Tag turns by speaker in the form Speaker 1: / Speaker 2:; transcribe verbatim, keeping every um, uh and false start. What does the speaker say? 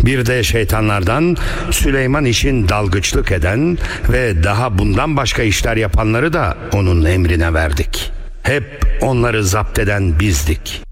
Speaker 1: Bir de şeytanlardan Süleyman için dalgıçlık eden ve daha bundan başka işler yapanları da onun emrine verdik. Hep onları zapt eden bizdik.